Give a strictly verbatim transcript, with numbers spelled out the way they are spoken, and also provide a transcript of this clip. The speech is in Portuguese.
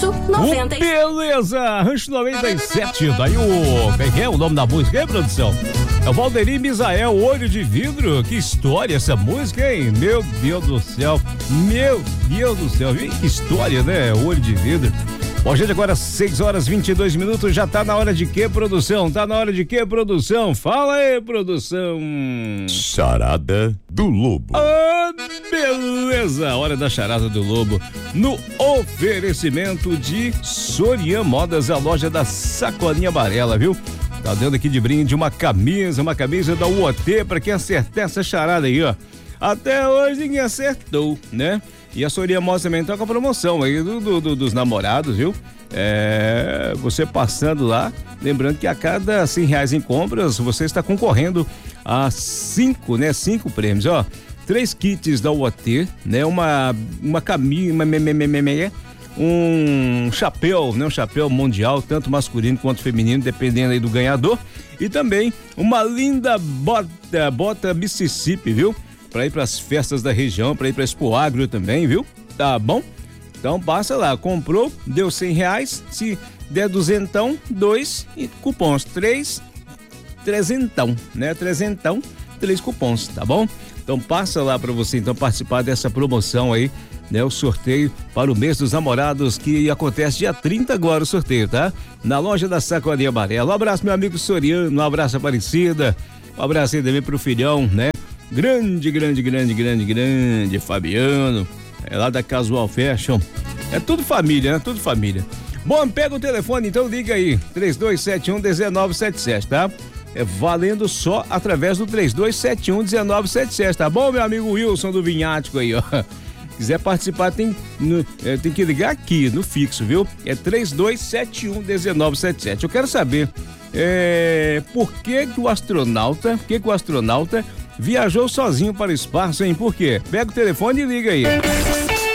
Rancho noventa e sete. Beleza, Rancho noventa e sete. Daí o. Quem é o nome da música, hein, produção? É o Valderi Misael, Olho de Vidro. Que história essa música, hein? Meu Deus do céu. Meu Deus do céu. Que história, né? Olho de Vidro. Bom, gente, agora seis horas e vinte e dois minutos, já tá na hora de quê, produção? Tá na hora de quê, produção? Fala aí, produção. Charada do Lobo. Ah, beleza, hora da charada do Lobo. No oferecimento de Sorian Modas, a loja da Sacolinha Amarela, viu? Tá dando aqui de brinde uma camisa, uma camisa da U O T pra quem acertar essa charada aí, ó. Até hoje ninguém acertou, né? E a Sorian Modas também tá com a promoção aí do, do, do, dos namorados, viu? É, você passando lá, lembrando que a cada cem reais em compras, você está concorrendo a cinco, né? Cinco prêmios, ó. Três kits da U O T, né? Uma, uma camisa, uma, um chapéu, né? Um chapéu mundial, tanto masculino quanto feminino, dependendo aí do ganhador. E também uma linda bota, bota Mississippi, viu? Para ir para as festas da região, para ir para Expo Agro também, viu? Tá bom? Então passa lá, comprou, deu cem reais, se der duzentão, dois e cupons, três, trezentão, né? Trezentão, três cupons, tá bom? Então passa lá para você então participar dessa promoção aí, né? O sorteio para o mês dos namorados que acontece dia trinta agora o sorteio, tá? Na loja da Sacolinha Amarela. Um abraço meu amigo Soriano, um abraço Aparecida, um abraço aí também pro filhão, né? Grande, grande, grande, grande, grande Fabiano, é lá da Casual Fashion. É tudo família, né? Tudo família. Bom, pega o telefone, então liga aí, três dois sete um, um nove sete sete, tá? É valendo só através do três dois sete um, um nove sete sete, tá bom, meu amigo Wilson do Vinhático aí, ó. Quiser participar, tem, no, é, tem que ligar aqui no fixo, viu? É três dois sete um, um nove sete sete. Eu quero saber, é, por que que o astronauta, por que que o astronauta viajou sozinho para o espaço, hein? Por quê? Pega o telefone e liga aí.